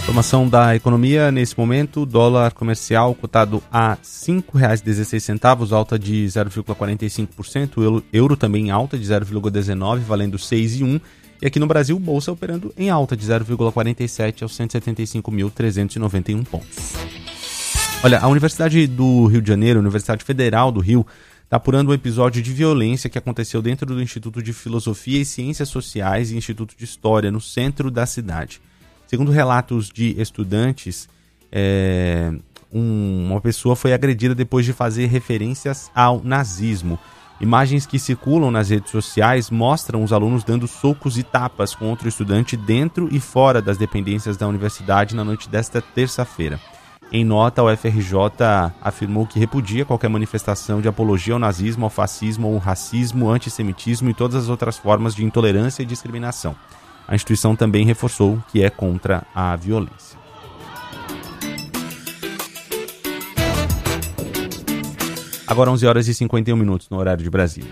Informação da economia, nesse momento, dólar comercial cotado a R$ 5,16, alta de 0,45%, euro também em alta de 0,19, valendo 6,1, e aqui no Brasil, bolsa operando em alta de 0,47 aos 175.391 pontos. Olha, a Universidade do Rio de Janeiro, a Universidade Federal do Rio, está apurando um episódio de violência que aconteceu dentro do Instituto de Filosofia e Ciências Sociais e Instituto de História, no centro da cidade. Segundo relatos de estudantes, uma pessoa foi agredida depois de fazer referências ao nazismo. Imagens que circulam nas redes sociais mostram os alunos dando socos e tapas com outro estudante dentro e fora das dependências da universidade na noite desta terça-feira. Em nota, o FRJ afirmou que repudia qualquer manifestação de apologia ao nazismo, ao fascismo, ao racismo, antissemitismo e todas as outras formas de intolerância e discriminação. A instituição também reforçou que é contra a violência. Agora 11 horas e 51 minutos no horário de Brasília.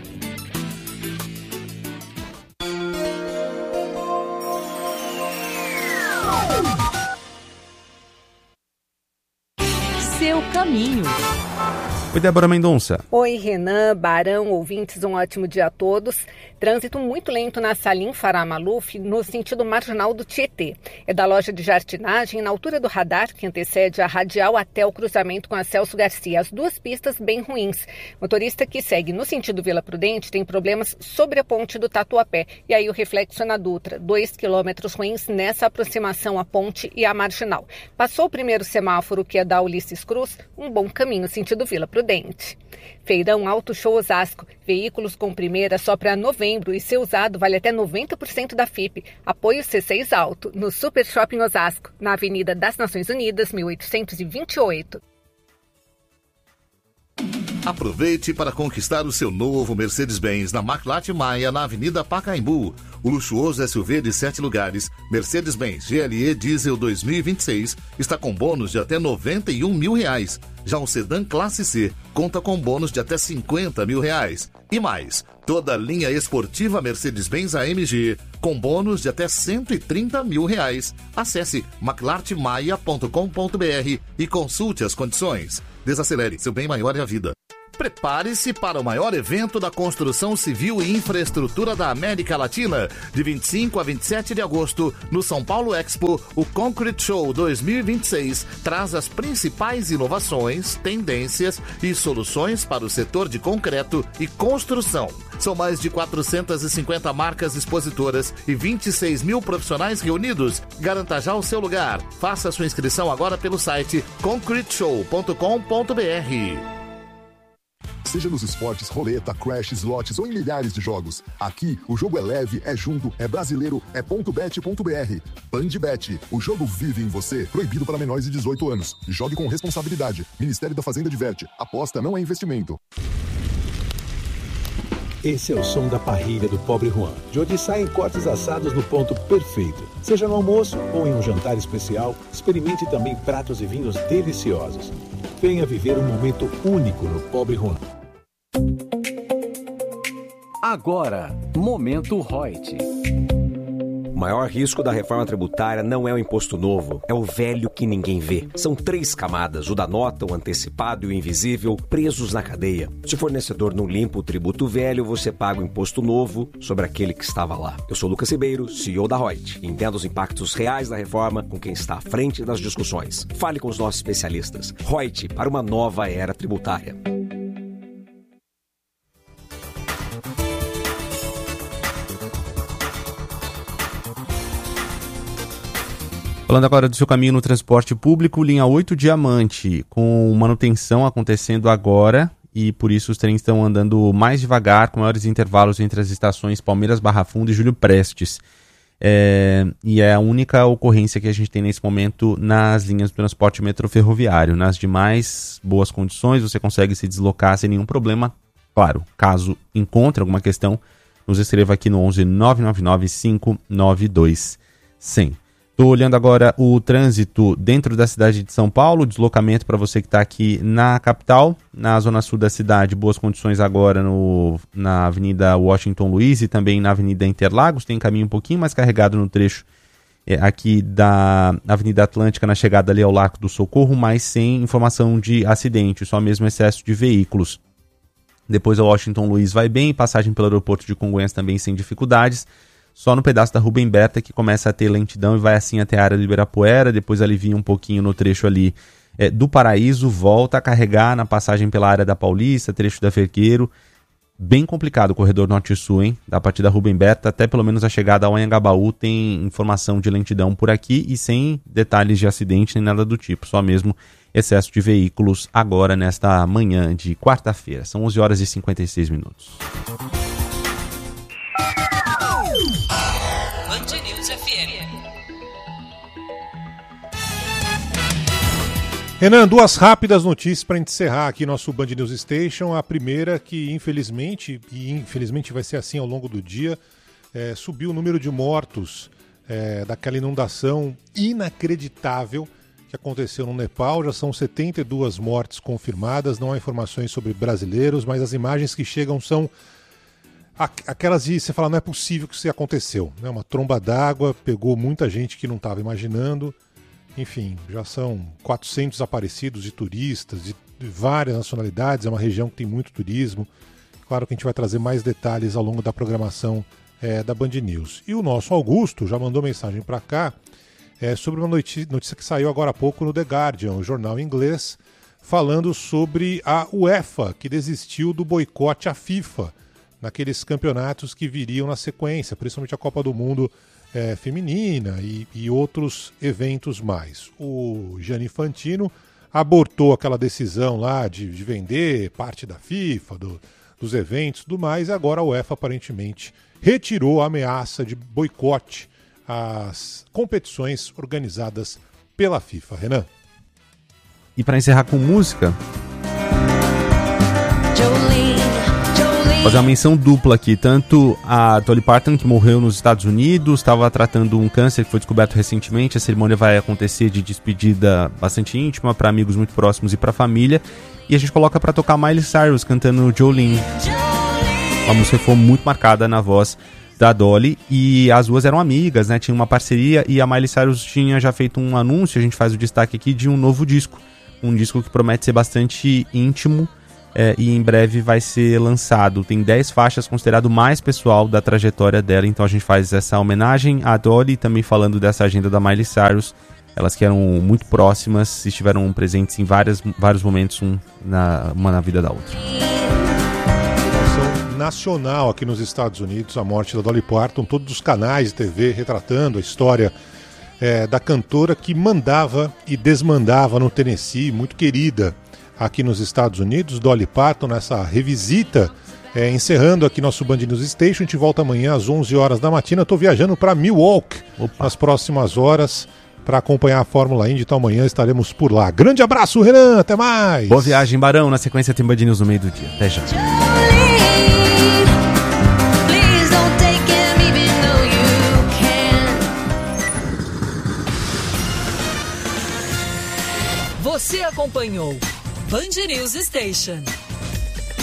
Seu caminho. Oi, Débora Mendonça. Oi, Renan, Barão, ouvintes, um ótimo dia a todos. Trânsito muito lento na Salim Farah Maluf, no sentido marginal do Tietê. É da loja de jardinagem, na altura do radar, que antecede a radial até o cruzamento com a Celso Garcia. As duas pistas bem ruins. Motorista que segue no sentido Vila Prudente tem problemas sobre a ponte do Tatuapé. E aí o reflexo na Dutra. 2 quilômetros ruins nessa aproximação à ponte e à marginal. Passou o primeiro semáforo, que é da Ulisses Cruz, um bom caminho sentido Vila Prudente. Feirão Auto Show Osasco. Veículos com primeira só para novembro e ser usado vale até 90% da FIP. Apoio C6 Auto, no Super Shopping Osasco, na Avenida das Nações Unidas, 1828. Aproveite para conquistar o seu novo Mercedes-Benz na Maclate Maia, na Avenida Pacaembu. O luxuoso SUV de 7 lugares, Mercedes-Benz GLE Diesel 2026, está com bônus de até R$91 mil. Já o sedã Classe C conta com bônus de até R$50 mil. E mais, toda a linha esportiva Mercedes-Benz AMG com bônus de até R$130 mil. Acesse maclartemaia.com.br e consulte as condições. Desacelere, seu bem maior é a vida. Prepare-se para o maior evento da construção civil e infraestrutura da América Latina. De 25 a 27 de agosto, no São Paulo Expo, o Concrete Show 2026 traz as principais inovações, tendências e soluções para o setor de concreto e construção. São mais de 450 marcas expositoras e 26 mil profissionais reunidos. Garanta já o seu lugar. Faça sua inscrição agora pelo site concreteshow.com.br. Seja nos esportes, roleta, crash, slots ou em milhares de jogos. Aqui, o jogo é leve, é junto, é brasileiro, é .bet.br. Bandbet, o jogo vive em você. Proibido para menores de 18 anos. Jogue com responsabilidade. Ministério da Fazenda diverte. Aposta não é investimento. Esse é o som da parrilha do Pobre Juan, de onde saem cortes assados no ponto perfeito. Seja no almoço ou em um jantar especial, experimente também pratos e vinhos deliciosos. Venha viver um momento único no Pobre Juan. Agora, Momento Reut. O maior risco da reforma tributária não é o imposto novo, é o velho que ninguém vê. São 3 camadas, o da nota, o antecipado e o invisível, presos na cadeia. Se o fornecedor não limpa o tributo velho, você paga o imposto novo sobre aquele que estava lá. Eu sou Lucas Ribeiro, CEO da Reut. Entenda os impactos reais da reforma com quem está à frente das discussões. Fale com os nossos especialistas. Reut, para uma nova era tributária. Falando agora do seu caminho no transporte público, linha 8 Diamante, com manutenção acontecendo agora e por isso os trens estão andando mais devagar, com maiores intervalos entre as estações Palmeiras, Barra Funda e Júlio Prestes. E é a única ocorrência que a gente tem nesse momento nas linhas do transporte metroferroviário. Nas demais, boas condições, você consegue se deslocar sem nenhum problema. Claro, caso encontre alguma questão, nos escreva aqui no 11 999 592 100. Estou olhando agora o trânsito dentro da cidade de São Paulo, deslocamento para você que está aqui na capital, na zona sul da cidade, boas condições agora na Avenida Washington Luiz e também na Avenida Interlagos, tem caminho um pouquinho mais carregado no trecho aqui da Avenida Atlântica na chegada ali ao Largo do Socorro, mas sem informação de acidente, só mesmo excesso de veículos. Depois a Washington Luiz vai bem, passagem pelo aeroporto de Congonhas também sem dificuldades, só no pedaço da Rubem Berta que começa a ter lentidão e vai assim até a área do Ibirapuera, depois alivia um pouquinho no trecho ali do Paraíso, volta a carregar na passagem pela área da Paulista, trecho da Vergueiro. Bem complicado o corredor norte-sul, hein? Da partir da Rubem Berta até pelo menos a chegada ao Anhangabaú tem informação de lentidão por aqui e sem detalhes de acidente nem nada do tipo, só mesmo excesso de veículos agora nesta manhã de quarta-feira. São 11 horas e 56 minutos. Band News FM. Renan, duas rápidas notícias para encerrar aqui nosso Band News Station. A primeira que infelizmente vai ser assim ao longo do dia, subiu o número de mortos daquela inundação inacreditável que aconteceu no Nepal. Já são 72 mortes confirmadas, não há informações sobre brasileiros, mas as imagens que chegam são aquelas de você fala, não é possível que isso aconteceu. Né? Uma tromba d'água pegou muita gente que não estava imaginando. Enfim, já são 400 desaparecidos de turistas de várias nacionalidades, é uma região que tem muito turismo. Claro que a gente vai trazer mais detalhes ao longo da programação da Band News. E o nosso Augusto já mandou mensagem para cá sobre uma notícia que saiu agora há pouco no The Guardian, o jornal inglês, falando sobre a UEFA, que desistiu do boicote à FIFA naqueles campeonatos que viriam na sequência, principalmente a Copa do Mundo feminina e outros eventos mais. O Gianni Infantino abortou aquela decisão lá de vender parte da FIFA, dos eventos e tudo mais, e agora a UEFA aparentemente retirou a ameaça de boicote às competições organizadas pela FIFA. Renan. E para encerrar com música, fazer uma menção dupla aqui, tanto a Dolly Parton, que morreu nos Estados Unidos, estava tratando um câncer que foi descoberto recentemente. A cerimônia vai acontecer de despedida bastante íntima para amigos muito próximos e para a família, e a gente coloca para tocar Miley Cyrus cantando Jolene. A música foi muito marcada na voz da Dolly, e as duas eram amigas, né? Tinha uma parceria, e a Miley Cyrus tinha já feito um anúncio, a gente faz o destaque aqui, de um novo disco, um disco que promete ser bastante íntimo, e em breve vai ser lançado. Tem 10 faixas, considerado o mais pessoal da trajetória dela, então a gente faz essa homenagem à Dolly, também falando dessa agenda da Miley Cyrus. Elas que eram muito próximas, estiveram presentes em vários momentos, uma na vida da outra. Nacional aqui nos Estados Unidos, a morte da Dolly Parton, todos os canais de TV retratando a história da cantora que mandava e desmandava no Tennessee, muito querida aqui nos Estados Unidos. Dolly Parton, nessa revisita, encerrando aqui nosso Band News Station. A gente volta amanhã às 11 horas da matina. Estou viajando para Milwaukee nas próximas horas para acompanhar a Fórmula Indy, então amanhã estaremos por lá. Grande abraço, Renan, até mais! Boa viagem, Barão. Na sequência tem Band News no meio do dia. Até já. Você acompanhou Band News Station.